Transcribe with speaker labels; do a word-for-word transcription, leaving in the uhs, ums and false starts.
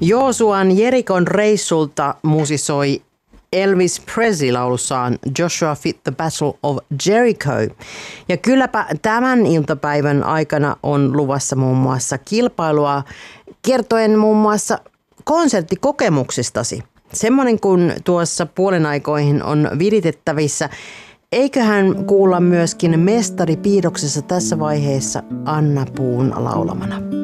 Speaker 1: Joosuan Jerikon reissulta musisoi Elvis Presley laulussaan Joshua Fit the Battle of Jericho. Ja kylläpä tämän iltapäivän aikana on luvassa muun muassa kilpailua kertoen muun muassa konserttikokemuksistasi. Semmoinen kun tuossa puolen aikoihin on viritettävissä. Eiköhän kuulla myöskin mestari Piidoksessa tässä vaiheessa Anna Puun laulamana.